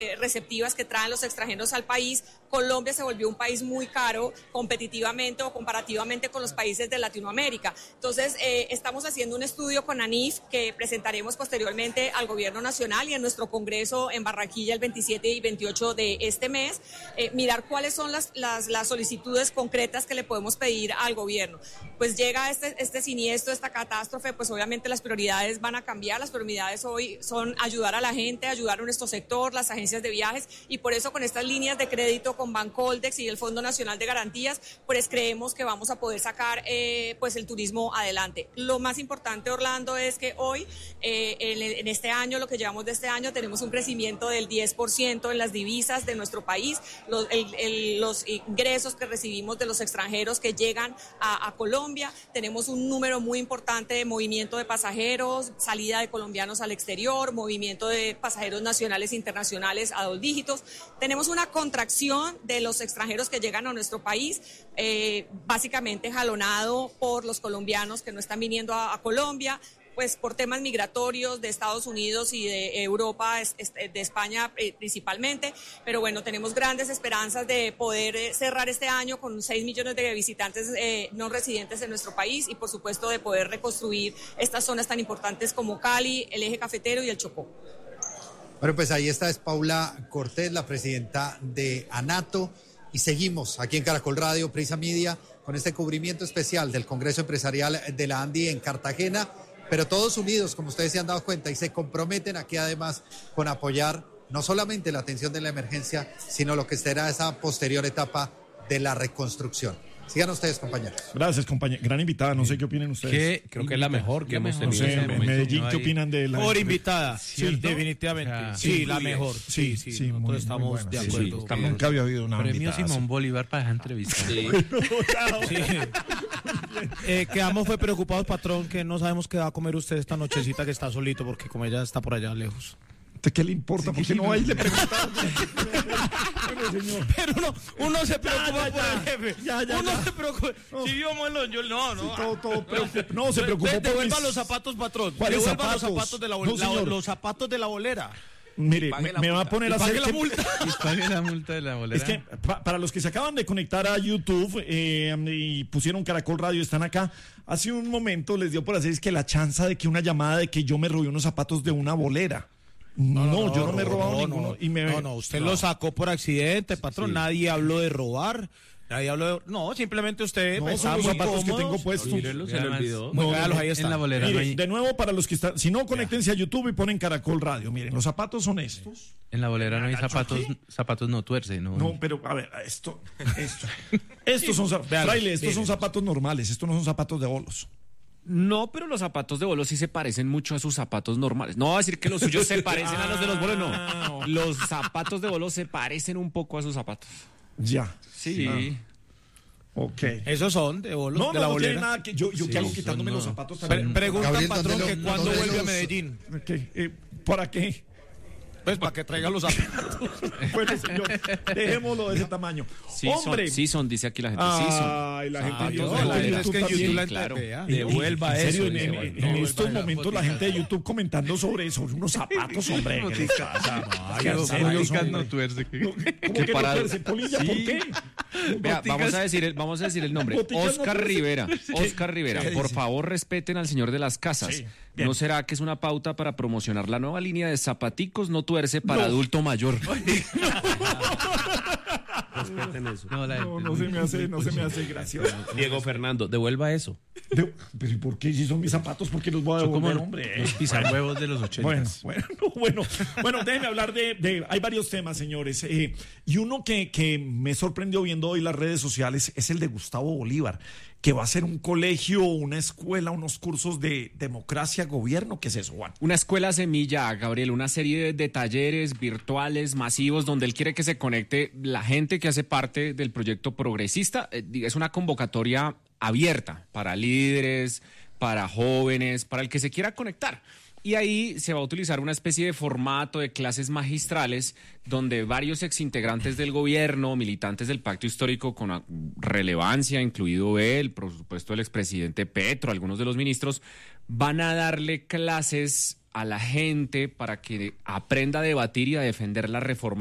receptivas que traen los extranjeros al país. Colombia se volvió un país muy caro competitivamente o comparativamente con los países de Latinoamérica. Entonces, estamos haciendo un estudio con ANIF que presentaremos posteriormente al Gobierno Nacional y en nuestro Congreso en Barranquilla el 27 y 28 de este mes, mirar cuáles son las solicitudes concretas que le podemos pedir al Gobierno. Pues llega este siniestro, esta catástrofe, pues obviamente las prioridades van a cambiar. Las prioridades hoy son ayudar a la gente, ayudar a nuestro sector, las agencias de viajes, y por eso con estas líneas de crédito con Bancoldex y el Fondo Nacional de Garantías, pues creemos que vamos a poder sacar pues el turismo adelante. Lo más importante, Orlando, es que hoy, en este año, lo que llevamos de este año, tenemos un crecimiento del 10% en las divisas de nuestro país, los ingresos que recibimos de los extranjeros que llegan a Colombia, tenemos un número muy importante de movimiento de pasajeros, salida de colombianos al exterior, movimiento de pasajeros nacionales e internacionales a 2 dígitos. Tenemos una contracción de los extranjeros que llegan a nuestro país, básicamente jalonado por los colombianos que no están viniendo a Colombia, pues por temas migratorios de Estados Unidos y de Europa, de España principalmente, pero bueno, tenemos grandes esperanzas de poder cerrar este año con 6 millones de visitantes no residentes en nuestro país y por supuesto de poder reconstruir estas zonas tan importantes como Cali, el Eje Cafetero y el Chocó. Bueno, pues ahí está, es Paula Cortés, la presidenta de ANATO, y seguimos aquí en Caracol Radio, Prisa Media, con este cubrimiento especial del Congreso Empresarial de la ANDI en Cartagena, pero todos unidos, como ustedes se han dado cuenta, y se comprometen aquí además con apoyar no solamente la atención de la emergencia, sino lo que será esa posterior etapa de la reconstrucción. Sigan ustedes, compañeros. Gracias, compañero. Gran invitada, no sé qué opinan ustedes. Creo que es la mejor que hemos tenido. No sé, en Medellín, ¿qué opinan de la...? Mejor invitada, sí, definitivamente. O sea, sí, la mejor. Sí, nosotros estamos de acuerdo. Sí, nunca había habido una Premio invitada Simón así. Bolívar para esa entrevista. Sí. Quedamos fue preocupados, patrón, que no sabemos qué va a comer usted esta nochecita que está solito, porque como ella está por allá lejos. ¿Qué le importa? ¿Por qué no va y le preguntamos? Pero uno se preocupa por el jefe. Uno se preocupa. No. Si yo muelo, yo no. Sí, todo no, se preocupó por Devuelva mis... los zapatos, patrón. ¿Cuáles Devuelva zapatos? los zapatos de la No, señor. los zapatos de la bolera. Mire, me va a poner a hacer... la multa. Y pague la multa de la bolera. Es que para los que se acaban de conectar a YouTube y pusieron Caracol Radio, están acá, hace un momento les dio por hacer es que la chanza de que una llamada de que yo me robé unos zapatos de una bolera. No, yo no me he robado ninguno. Usted lo sacó por accidente, patrón. Sí. Nadie habló de robar. No, simplemente usted No, estaba son los muy zapatos cómodos. que tengo puestos. Mírelo, se le olvidó. No, véalos, ahí están. En la bolera Mire, no hay... de nuevo para los que están, si no, conéctense a YouTube y ponen Caracol Radio. Miren, los zapatos son estos. En la bolera no hay ¿Agacho zapatos no tuerce, ¿no? No, pero a ver, estos son fraile, estos son zapatos normales, estos no son zapatos de bolos. No, pero los zapatos de bolos sí se parecen mucho a sus zapatos normales. No va a decir que los suyos se parecen a los de los bolos, no. Los zapatos de bolos se parecen un poco a sus zapatos. Ya. Sí. Ok. Esos son de bolos, No, de la no tiene bolera. nada que yo qué hago quitándome los zapatos también. Pregunta, Gabriel, patrón, ¿dónde que lo- cuándo dónde vuelve a los- Medellín. ¿Para qué? Pues para que traiga los zapatos. Bueno, señor, dejémoslo de ese tamaño. Hombre. Sí son, dice aquí la gente. Sí son. Ay, la gente de No, YouTube, la verdad es que en también. YouTube la claro. entrevea. Devuelva en serio, eso. en estos momentos la gente de YouTube comentando sobre unos zapatos, hombre. ¿Qué les pasa? Ay, en serio, Boticas hombre. no tuerce. ¿Cómo que que para- no tuerce, Polilla? ¿Por qué? Vea, vamos a decir el nombre. Boticas Oscar no Rivera. Oscar Rivera, ¿Qué por dice? favor respeten al señor de las casas. Sí, bien. ¿No será que es una pauta para promocionar la nueva línea de zapaticos no tuerce para No. adulto mayor? Respeten eso. No se me hace gracioso. Diego Fernando, devuelva eso. Pero ¿y por qué? Si son mis zapatos, ¿por qué los voy a devolver, hombre? Los pisarhuevos de los 80. Bueno, déjenme hablar hay varios temas, señores. Y uno que me sorprendió viendo hoy las redes sociales es el de Gustavo Bolívar, que va a ser un colegio, una escuela, unos cursos de democracia, gobierno. ¿Qué es eso, Juan? Una escuela semilla, Gabriel, una serie de talleres virtuales masivos donde él quiere que se conecte la gente que hace parte del proyecto progresista. Es una convocatoria abierta para líderes, para jóvenes, para el que se quiera conectar. Y ahí se va a utilizar una especie de formato de clases magistrales donde varios exintegrantes del gobierno, militantes del pacto histórico con relevancia, incluido él, por supuesto el expresidente Petro, algunos de los ministros, van a darle clases a la gente para que aprenda a debatir y a defender la reforma